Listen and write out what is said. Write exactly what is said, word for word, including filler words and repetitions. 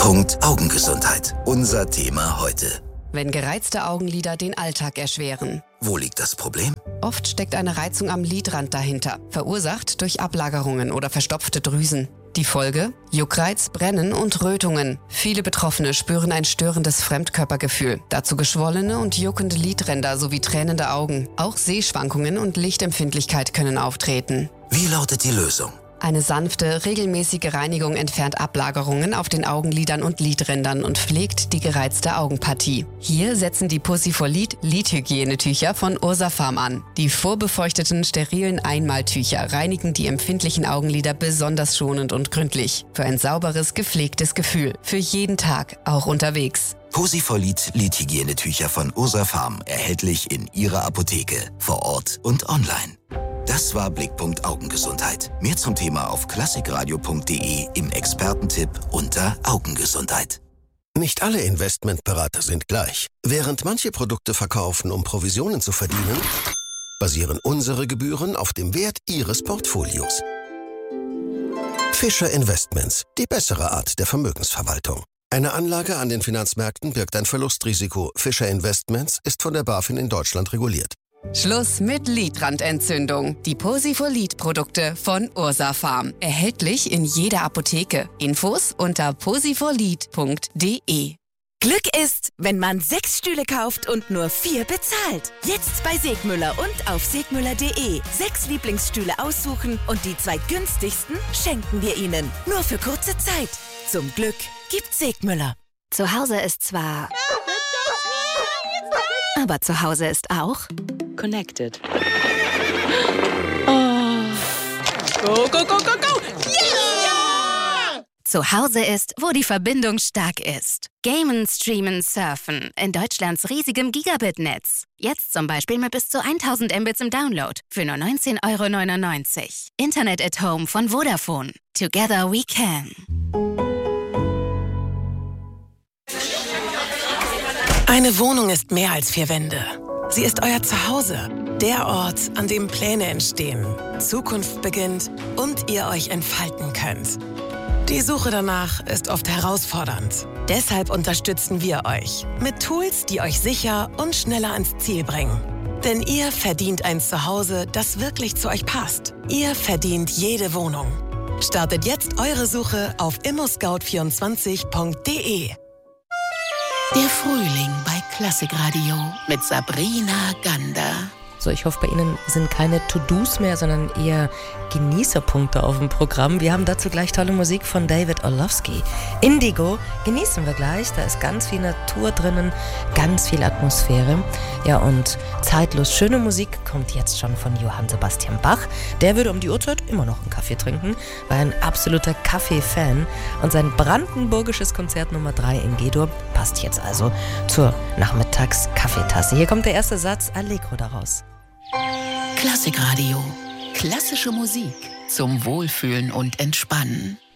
Blickpunkt Augengesundheit. Unser Thema heute. Wenn gereizte Augenlider den Alltag erschweren. Wo liegt das Problem? Oft steckt eine Reizung am Lidrand dahinter, verursacht durch Ablagerungen oder verstopfte Drüsen. Die Folge? Juckreiz, Brennen und Rötungen. Viele Betroffene spüren ein störendes Fremdkörpergefühl. Dazu geschwollene und juckende Lidränder sowie tränende Augen. Auch Sehschwankungen und Lichtempfindlichkeit können auftreten. Wie lautet die Lösung? Eine sanfte, regelmäßige Reinigung entfernt Ablagerungen auf den Augenlidern und Lidrändern und pflegt die gereizte Augenpartie. Hier setzen die Posifolid Lidhygienetücher von Ursafarm an. Die vorbefeuchteten, sterilen Einmaltücher reinigen die empfindlichen Augenlider besonders schonend und gründlich. Für ein sauberes, gepflegtes Gefühl. Für jeden Tag, auch unterwegs. Posifolid Lidhygienetücher von Ursafarm, erhältlich in Ihrer Apotheke, vor Ort und online. Das war Blickpunkt Augengesundheit. Mehr zum Thema auf klassikradio punkt de im Expertentipp unter Augengesundheit. Nicht alle Investmentberater sind gleich. Während manche Produkte verkaufen, um Provisionen zu verdienen, basieren unsere Gebühren auf dem Wert Ihres Portfolios. Fischer Investments, die bessere Art der Vermögensverwaltung. Eine Anlage an den Finanzmärkten birgt ein Verlustrisiko. Fischer Investments ist von der BaFin in Deutschland reguliert. Schluss mit Lidrandentzündung. Die Posifolid-Produkte von Ursafarm. Erhältlich in jeder Apotheke. Infos unter posifolid punkt de. Glück ist, wenn man sechs Stühle kauft und nur vier bezahlt. Jetzt bei Segmüller und auf segmüller punkt de. Sechs Lieblingsstühle aussuchen und die zwei günstigsten schenken wir Ihnen. Nur für kurze Zeit. Zum Glück gibt Segmüller. Zu Hause ist zwar... aber zu Hause ist auch... Connected. Oh. Go, go, go, go, go! Yeah! Zu Hause ist, wo die Verbindung stark ist. Gamen, streamen, surfen. In Deutschlands riesigem Gigabit-Netz. Jetzt zum Beispiel mit bis zu tausend Mbits im Download. Für nur neunzehn Euro neunundneunzig. Internet at Home von Vodafone. Together we can. Eine Wohnung ist mehr als vier Wände. Sie ist euer Zuhause, der Ort, an dem Pläne entstehen, Zukunft beginnt und ihr euch entfalten könnt. Die Suche danach ist oft herausfordernd. Deshalb unterstützen wir euch mit Tools, die euch sicher und schneller ans Ziel bringen. Denn ihr verdient ein Zuhause, das wirklich zu euch passt. Ihr verdient jede Wohnung. Startet jetzt eure Suche auf immo scout vierundzwanzig punkt de. Der Frühling bei Klassikradio mit Sabrina Gander. So, ich hoffe, bei Ihnen sind keine To-Dos mehr, sondern eher Genießerpunkte auf dem Programm. Wir haben dazu gleich tolle Musik von David Orlowski. Indigo genießen wir gleich. Da ist ganz viel Natur drinnen, ganz viel Atmosphäre. Ja, und zeitlos schöne Musik kommt jetzt schon von Johann Sebastian Bach. Der würde um die Uhrzeit immer noch einen Kaffee trinken, war ein absoluter Kaffee-Fan. Und sein brandenburgisches Konzert Nummer drei in G-Dur passt jetzt also zur Nachmittags-Kaffeetasse. Hier kommt der erste Satz Allegro daraus. Klassikradio. Klassische Musik zum Wohlfühlen und Entspannen.